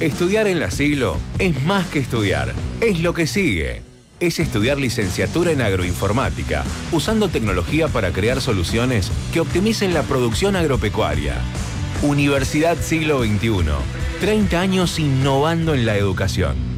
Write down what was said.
Estudiar en la Siglo es más que estudiar, es lo que sigue. Es estudiar licenciatura en agroinformática, usando tecnología para crear soluciones que optimicen la producción agropecuaria. Universidad Siglo XXI, 30 años innovando en la educación.